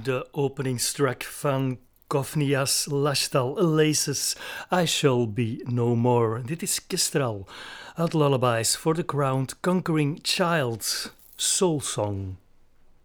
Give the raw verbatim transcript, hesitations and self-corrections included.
De openingstrack van Kofnias Lashtal Laces, I Shall Be No More. Dit is Kestrel uit Lullabies for the Crowned Conquering Child, Soul Song.